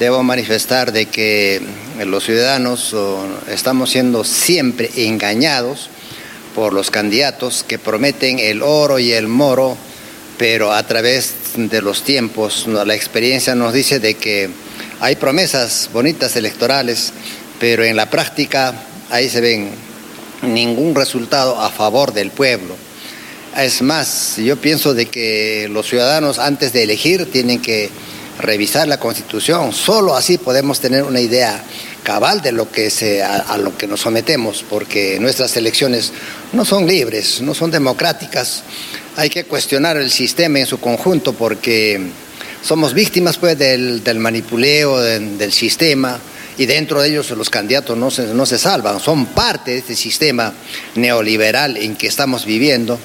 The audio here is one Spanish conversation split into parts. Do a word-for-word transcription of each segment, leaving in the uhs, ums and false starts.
debo manifestar de que los ciudadanos oh, estamos siendo siempre engañados por los candidatos que prometen el oro y el moro, pero a través de los tiempos la experiencia nos dice de que hay promesas bonitas electorales, pero en la práctica ahí se ven ningún resultado a favor del pueblo. Es más, yo pienso de que los ciudadanos antes de elegir tienen que revisar la Constitución. Solo así podemos tener una idea cabal de lo que se, a, a lo que nos sometemos, porque nuestras elecciones no son libres, no son democráticas. Hay que cuestionar el sistema en su conjunto, porque somos víctimas pues del, del manipuleo del, del sistema, y dentro de ellos los candidatos no se, no se salvan, son parte de este sistema neoliberal en que estamos viviendo.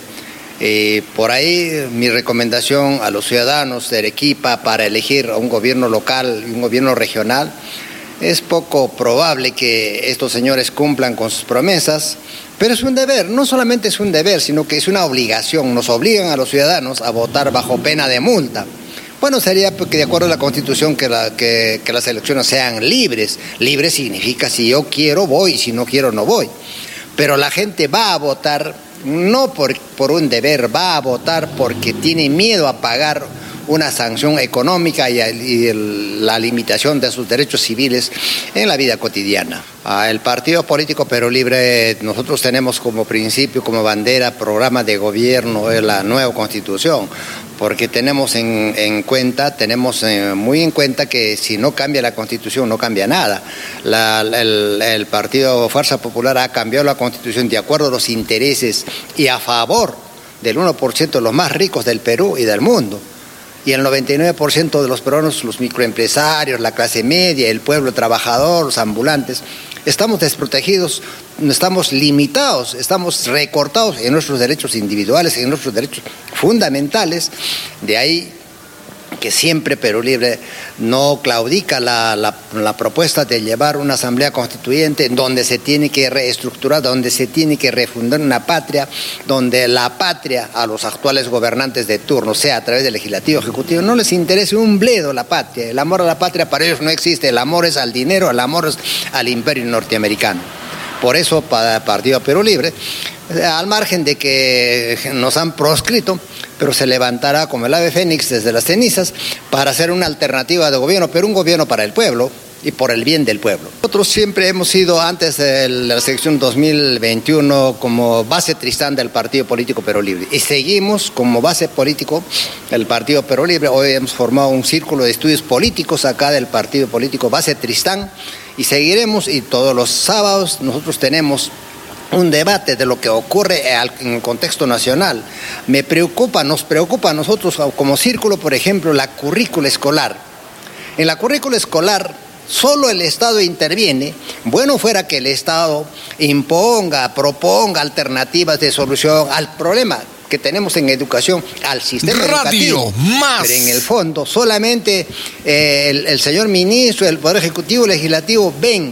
Eh, por ahí mi recomendación a los ciudadanos de Arequipa para elegir a un gobierno local y un gobierno regional: es poco probable que estos señores cumplan con sus promesas, pero es un deber, no solamente es un deber, sino que es una obligación. Nos obligan a los ciudadanos a votar bajo pena de multa. Bueno, sería que de acuerdo a la Constitución que, la, que, que las elecciones sean libres. Libre significa si yo quiero voy, si no quiero no voy. Pero la gente va a votar no por, por un deber, va a votar porque tiene miedo a pagar una sanción económica y, y el, la limitación de sus derechos civiles en la vida cotidiana. Ah, el Partido Político Perú Libre, nosotros tenemos como principio, como bandera, programa de gobierno de la nueva Constitución, porque tenemos en, en cuenta, tenemos eh, muy en cuenta que si no cambia la Constitución no cambia nada. La, el, el Partido Fuerza Popular ha cambiado la Constitución de acuerdo a los intereses y a favor del uno por ciento de los más ricos del Perú y del mundo. Y el noventa y nueve por ciento de los peruanos, los microempresarios, la clase media, el pueblo trabajador, los ambulantes, estamos desprotegidos, estamos limitados, estamos recortados en nuestros derechos individuales, en nuestros derechos fundamentales. De ahí que siempre Perú Libre no claudica la, la, la propuesta de llevar una asamblea constituyente donde se tiene que reestructurar, donde se tiene que refundar una patria, donde la patria a los actuales gobernantes de turno, sea a través del legislativo, ejecutivo, no les interese un bledo la patria. El amor a la patria para ellos no existe, el amor es al dinero, el amor es al imperio norteamericano. Por eso, para el Partido Perú Libre, al margen de que nos han proscrito, pero se levantará como el ave fénix desde las cenizas para hacer una alternativa de gobierno, pero un gobierno para el pueblo y por el bien del pueblo. Nosotros siempre hemos sido, antes de la elección dos mil veintiuno, como base Tristán del Partido Político Perú Libre, y seguimos como base político el Partido Perú Libre. Hoy hemos formado un círculo de estudios políticos acá del Partido Político Base Tristán, y seguiremos, y todos los sábados nosotros tenemos un debate de lo que ocurre en el contexto nacional. Me preocupa, nos preocupa a nosotros como círculo, por ejemplo, la currícula escolar. En la currícula escolar solo el Estado interviene. Bueno fuera que el Estado imponga, proponga alternativas de solución al problema que tenemos en educación, al sistema Radio educativo. Más. Pero en el fondo solamente eh, el, el señor ministro, el Poder Ejecutivo, Legislativo ven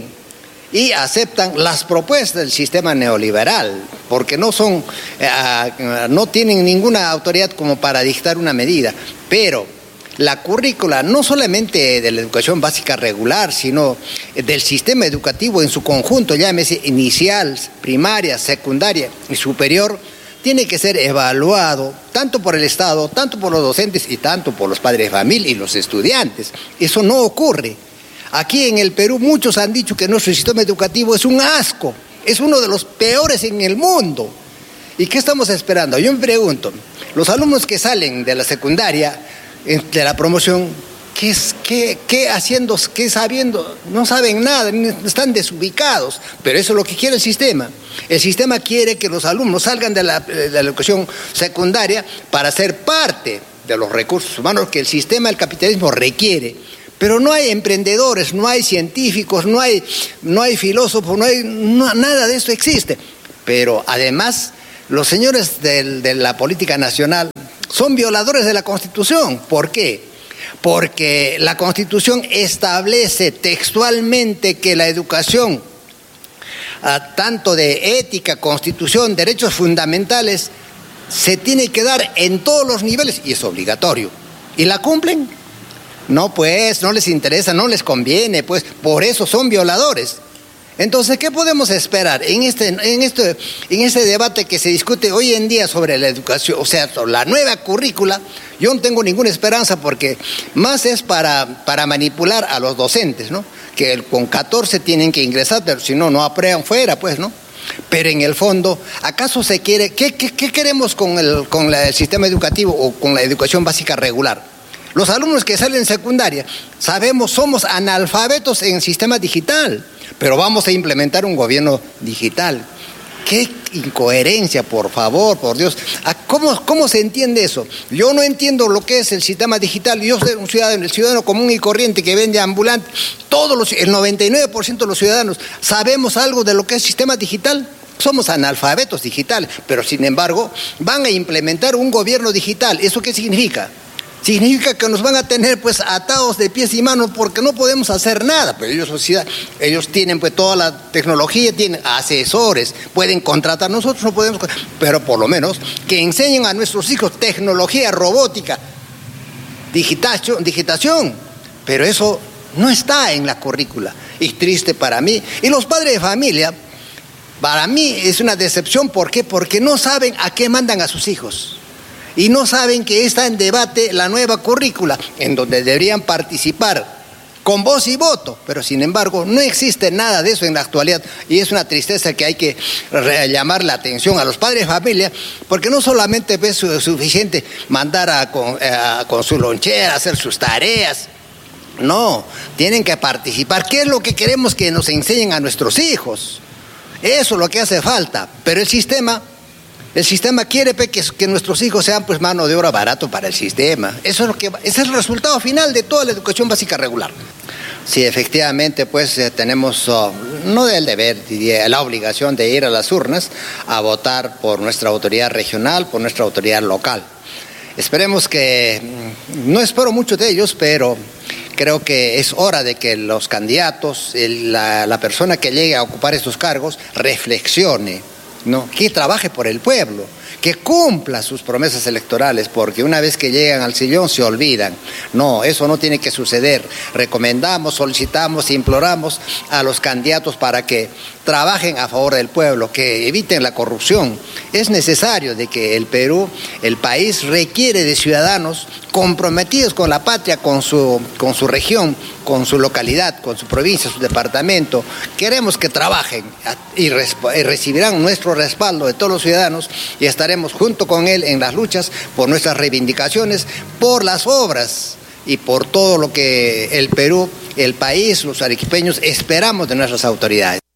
y aceptan las propuestas del sistema neoliberal, porque no son, eh, no tienen ninguna autoridad como para dictar una medida. Pero la currícula, no solamente de la educación básica regular, sino del sistema educativo en su conjunto, llámese inicial, primaria, secundaria y superior, tiene que ser evaluado tanto por el Estado, tanto por los docentes y tanto por los padres de familia y los estudiantes. Eso no ocurre. Aquí en el Perú muchos han dicho que nuestro sistema educativo es un asco, es uno de los peores en el mundo. ¿Y qué estamos esperando? Yo me pregunto, los alumnos que salen de la secundaria, de la promoción, ¿qué, qué, qué haciendo, qué sabiendo? No saben nada, están desubicados, pero eso es lo que quiere el sistema. El sistema quiere que los alumnos salgan de la, de la educación secundaria para ser parte de los recursos humanos que el sistema del capitalismo requiere. Pero no hay emprendedores, no hay científicos, no hay, no hay filósofos, no hay, no, nada de eso existe. Pero además, los señores de, de la política nacional son violadores de la Constitución. ¿Por qué? Porque la Constitución establece textualmente que la educación, a tanto de ética, constitución, derechos fundamentales, se tiene que dar en todos los niveles y es obligatorio. ¿Y la cumplen? No, pues, no les interesa, no les conviene, pues, por eso son violadores. Entonces, ¿qué podemos esperar en este, en este, en este debate que se discute hoy en día sobre la educación, o sea, sobre la nueva currícula? Yo no tengo ninguna esperanza porque más es para, para manipular a los docentes, ¿no? Que con catorce tienen que ingresar, pero si no, no aprueban fuera, pues, ¿no? Pero en el fondo, ¿acaso se quiere, qué, qué, qué queremos con, el, con la, el sistema educativo o con la educación básica regular? Los alumnos que salen en secundaria, sabemos, somos analfabetos en el sistema digital, pero vamos a implementar un gobierno digital. ¡Qué incoherencia, por favor, por Dios! ¿Cómo, cómo se entiende eso? Yo no entiendo lo que es el sistema digital. Yo soy un ciudadano, el ciudadano común y corriente que vende ambulante. Todos los, el noventa y nueve por ciento de los ciudadanos sabemos algo de lo que es sistema digital. Somos analfabetos digitales, pero sin embargo van a implementar un gobierno digital. ¿Eso qué significa? Significa que nos van a tener pues atados de pies y manos porque no podemos hacer nada, pero ellos, ellos tienen pues toda la tecnología, tienen asesores, pueden contratar, nosotros no podemos, pero por lo menos que enseñen a nuestros hijos tecnología, robótica, digitación, digitación, pero eso no está en la currícula, y triste para mí. Y los padres de familia, para mí es una decepción, ¿por qué? Porque no saben a qué mandan a sus hijos. Y no saben que está en debate la nueva currícula, en donde deberían participar con voz y voto, pero sin embargo no existe nada de eso en la actualidad, y es una tristeza que hay que llamar la atención a los padres de familia, porque no solamente es suficiente mandar a, con, a, con su lonchera a hacer sus tareas, no, tienen que participar. ¿Qué es lo que queremos que nos enseñen a nuestros hijos? Eso es lo que hace falta, pero el sistema... El sistema quiere que, que nuestros hijos sean pues mano de obra barato para el sistema. Eso es lo que, ese es el resultado final de toda la educación básica regular. Sí, efectivamente, pues eh, tenemos uh, no el deber, diría, la obligación de ir a las urnas a votar por nuestra autoridad regional, por nuestra autoridad local. Esperemos que, no espero mucho de ellos, pero creo que es hora de que los candidatos, el, la, la persona que llegue a ocupar estos cargos, reflexione, ¿no? Que trabaje por el pueblo, que cumpla sus promesas electorales, porque una vez que llegan al sillón se olvidan. No, eso no tiene que suceder. Recomendamos, solicitamos, imploramos a los candidatos para que trabajen a favor del pueblo, que eviten la corrupción. Es necesario de que el Perú, el país, requiere de ciudadanos comprometidos con la patria, con su, con su región, con su localidad, con su provincia, su departamento. Queremos que trabajen y, y recibirán nuestro respaldo de todos los ciudadanos, y estaremos junto con él en las luchas por nuestras reivindicaciones, por las obras y por todo lo que el Perú, el país, los arequipeños esperamos de nuestras autoridades.